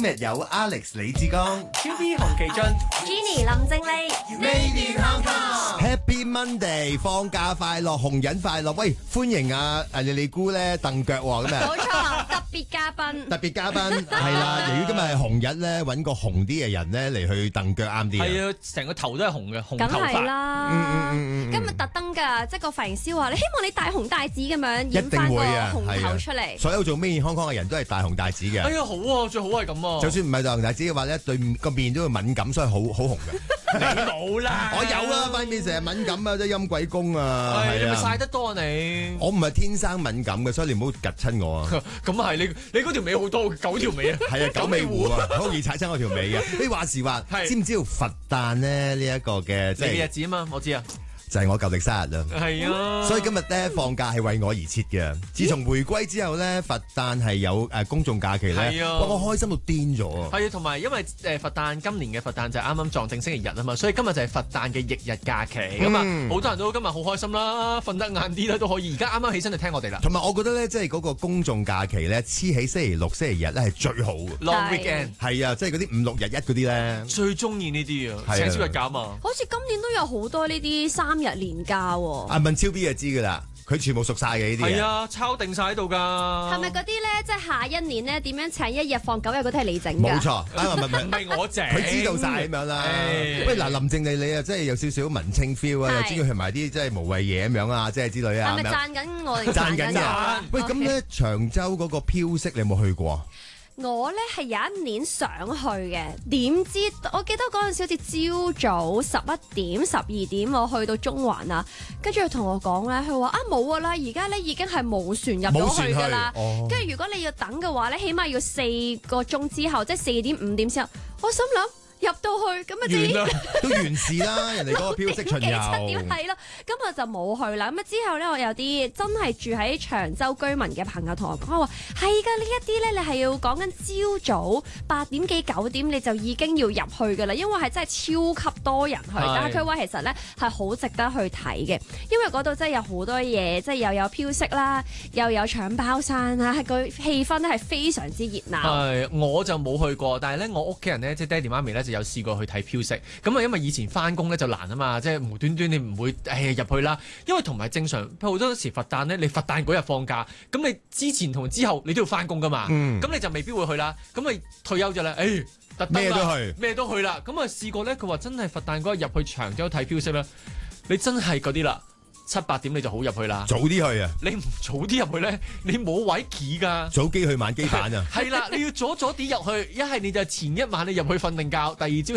日有 Alex 李志剛、 QB 洪其俊、 Jenny 林正麗、 Made in Hong Kong。Happy Monday， 放假快樂，紅人快樂。喂，歡迎你姑咧蹬腳喎，咁啊！ 冇錯，特別嘉賓。 特別嘉賓係啦，由於今日係紅日咧，揾個紅啲嘅人咧嚟去蹬腳啱啲。 係啊，成個頭都係紅嘅，紅梗頭髮。 係啦，今日特登㗎，即係個髮型師話：你希望你大紅大紫咁樣染翻個紅頭出嚟。 所有做 Made in Hong Kong 嘅人都係大紅大紫嘅。 哎呀，好啊，最好係咁啊！ 就算唔係大紅大紫嘅話咧，對個面都會敏感，所以好紅嘅。 你冇啦， 我有啊，塊面成日敏感啊，即係陰鬼公啊。 係你咪曬得多啊你？ 我唔係天生敏感嘅，所以你唔好趌親我啊。 咁啊係，你嗰條尾好多，9條尾啊。 係啊，九尾狐啊，好容易踩親我條尾嘅。你話時話，知唔知道佛誕咧呢一個嘅即係日子啊嘛？我知啊。 就係我舊曆生日啦， 係啊， 所以今日咧放假係為我而設嘅。自從回歸之後咧，佛誕係有公眾假期咧，我開心到癲咗。 係啊，同埋因為佛誕今年嘅佛誕就係啱啱撞正星期日啊嘛，所以今日就係佛誕嘅翌日假期咁啊，好多人都今日好開心啦，瞓得晏啲啦都可以。而家啱啱起身就聽我哋啦。 同埋我覺得咧，即係嗰個公眾假期咧，黐喺星期六、星期日咧係最好嘅。 Long weekend 係啊，即係嗰啲5、6日1嗰啲咧， 最中意呢啲啊，請少日假啊嘛。 好似今年都有好多呢啲3日連假喎。 阿文超 B 就知㗎啦，佢全部熟晒嘅呢啲。 係啊，抄定晒喺度㗎。 係咪嗰啲咧？即係下一年咧點樣請1日放9日嗰啲係你整㗎？ 冇錯，唔係我整， 佢知道晒咁樣啦。喂，嗱，林靜你啊，即係有少少文青 feel 啊，又中意去埋啲即係無謂嘢咁樣啊，即係之類啊。 係咪讚緊我哋？ 讚緊㗎。喂，咁咧長洲嗰個飄色你有冇去過？ 我咧係有一年想去嘅，點知我記得嗰陣時好似朝早11點、12點我去到中環啊，跟住佢同我講咧，佢話冇啊啦，而家咧已經係冇船入到去㗎啦，跟住如果你要等嘅話咧，起碼要4個鐘之後，即係4點5點之後，我心諗。入到去咁啊， 都完事啦！人哋嗰個飄色巡遊 7點係咯，咁我就冇去啦。咁啊之後咧，我有啲真係住喺長洲居民嘅朋友同我講，我話係㗎，呢一啲咧你係要講緊朝早8點幾9點你就已經要入去㗎啦，因為係真係超級多人去。但係佢話其實咧係好值得去睇嘅，因為嗰度真係有好多嘢，即係又有飄色啦，又有搶包山啦，個氣氛咧係非常之熱鬧。 係，我就冇去過，但係咧我屋企人咧即係爹哋媽咪咧就有試過去睇飄色，咁啊因為以前翻工咧就難啊嘛，即係無端端你唔會入去啦，因為同埋正常好多時佛誕咧，你佛誕嗰日放假，咁你之前同之後你都要翻工噶嘛，咁你就未必會去啦，咁你退休咗啦，特登咩都去啦，咁啊試過咧，佢話真係佛誕嗰日入去長洲睇飄色啦，你真係嗰啲啦。7、8點你就好入去啦， 早啲去啊！ 你唔早啲入去咧，你冇位企㗎。 早機去晚機返啊！ 係啦，你要早啲入去，一係你就前一晚你入去瞓定覺，第二朝。